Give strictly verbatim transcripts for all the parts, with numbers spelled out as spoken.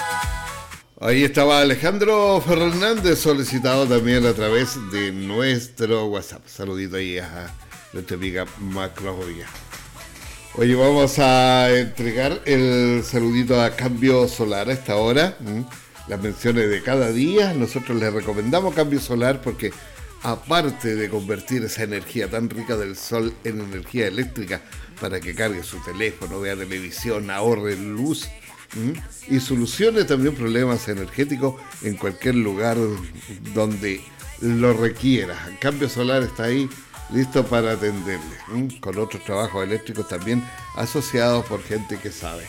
Ahí estaba Alejandro Fernández, solicitado también a través de nuestro WhatsApp. Saludito ahí a nuestra amiga Macrovia. Oye, vamos a entregar el saludito a Cambio Solar a esta hora. Las menciones de cada día. Nosotros les recomendamos Cambio Solar porque aparte de convertir esa energía tan rica del sol en energía eléctrica para que cargue su teléfono, vea televisión, ahorre luz, ¿Mm? y solucione también problemas energéticos en cualquier lugar donde lo requiera. Cambio Solar está ahí listo para atenderle, ¿Mm? con otros trabajos eléctricos también asociados por gente que sabe.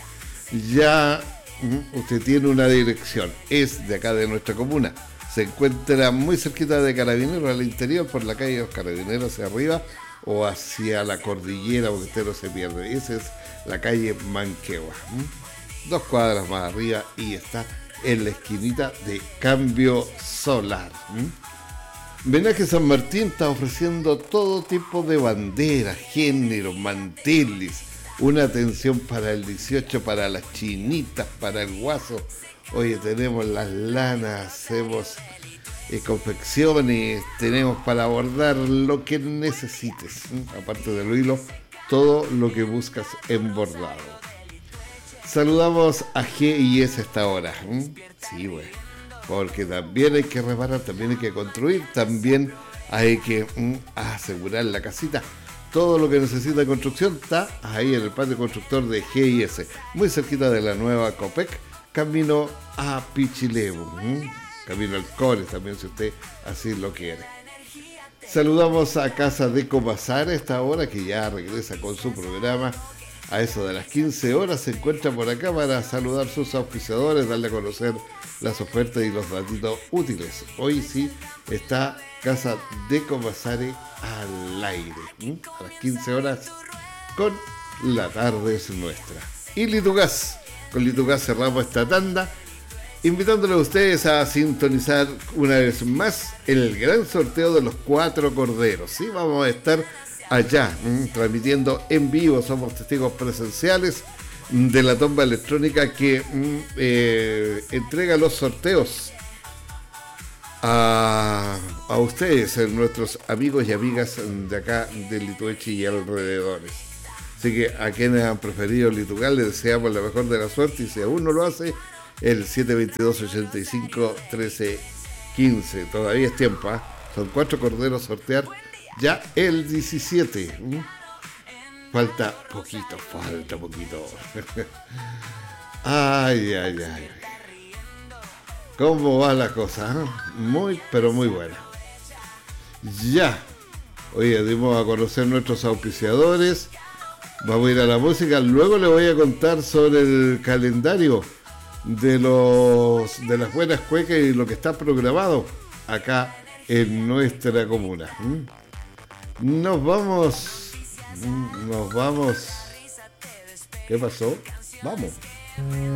Ya ¿Mm? usted tiene una dirección, es de acá de nuestra comuna, se encuentra muy cerquita de Carabineros al interior por la calle de los Carabineros hacia arriba o hacia la cordillera porque usted no se pierde. Esa es la calle Manquehue. ¿Mm? Dos cuadras más arriba y está en la esquinita de Cambio Solar. ¿Mm? Venaje San Martín está ofreciendo todo tipo de banderas, géneros, manteles, una atención para el dieciocho, para las chinitas, para el guaso. Oye, tenemos las lanas, hacemos eh, confecciones, tenemos para bordar lo que necesites. ¿Mm? Aparte del hilo, todo lo que buscas en bordado. Saludamos a G I S a esta hora. ¿Mm? Sí, güey. Porque también hay que reparar, también hay que construir, también hay que mm, asegurar la casita. Todo lo que necesita construcción está ahí en el patio constructor de G I S, muy cerquita de la nueva Copec, camino a Pichilemu. ¿Mm? Camino al Core también, si usted así lo quiere. Saludamos a Casa de Comazar a esta hora, que ya regresa con su programa. A eso de las quince horas se encuentra por acá para saludar a sus auspiciadores, darle a conocer las ofertas y los datitos útiles. Hoy sí está Casa de Comazare al aire, ¿m? a las quince horas con La Tarde es Nuestra. Y Litugas, con Litugas cerramos esta tanda, invitándole a ustedes a sintonizar una vez más el gran sorteo de los cuatro corderos. Sí, vamos a estar allá, mmm, transmitiendo en vivo, somos testigos presenciales de la tomba electrónica que mmm, eh, entrega los sorteos a, a ustedes, nuestros amigos y amigas de acá de Lituechi y alrededores. Así que a quienes han preferido Litugal les deseamos la mejor de la suerte, y si aún no lo hace, el siete veintidós, ochenta y cinco, trece, quince, todavía es tiempo, ¿eh? Son cuatro corderos sortear ya el diecisiete. ¿Mm? Falta poquito, falta poquito. Ay, ay, ay. ¿Cómo va la cosa? ¿Eh? Muy, pero muy buena. Ya. Oye, dimos a conocer nuestros auspiciadores. Vamos a ir a la música. Luego le voy a contar sobre el calendario de los de las buenas cuecas y lo que está programado acá en nuestra comuna. ¿Mm? Nos vamos. Nos vamos. ¿Qué pasó? Vamos.